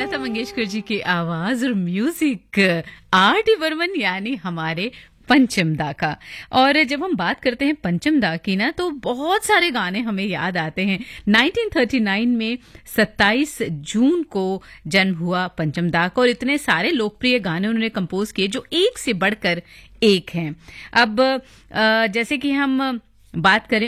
लता मंगेशकर जी की आवाज और म्यूजिक आर.डी. बर्मन यानी हमारे पंचम दा का। और जब हम बात करते हैं पंचम दा की ना तो बहुत सारे गाने हमें याद आते हैं। 1939 में 27 जून को जन्म हुआ पंचम दा का और इतने सारे लोकप्रिय गाने उन्होंने कंपोज किए जो एक से बढ़कर एक हैं। अब जैसे कि हम बात करें